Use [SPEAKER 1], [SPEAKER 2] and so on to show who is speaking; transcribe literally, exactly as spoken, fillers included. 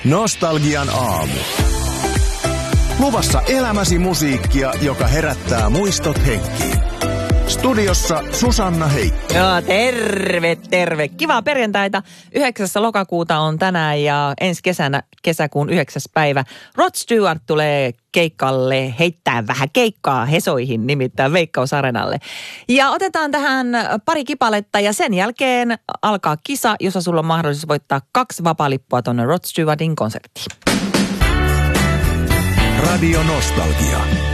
[SPEAKER 1] Nostalgian aamu. Luvassa elämäsi musiikkia, joka herättää muistot henkiin. Studiossa Susanna Heikki.
[SPEAKER 2] Joo, terve, terve. Kivaa perjantaita. yhdeksäs lokakuuta on tänään ja ensi kesänä, kesäkuun yhdeksäs päivä. Rod Stewart tulee keikalle heittää vähän keikkaa Hesoihin, nimittäin Veikkaus-arenalle. Ja otetaan tähän pari kipaletta ja sen jälkeen alkaa kisa, jossa sulla on mahdollisuus voittaa kaksi vapaalippua tuonne Rod Stewartin konserttiin.
[SPEAKER 1] Radio Nostalgia.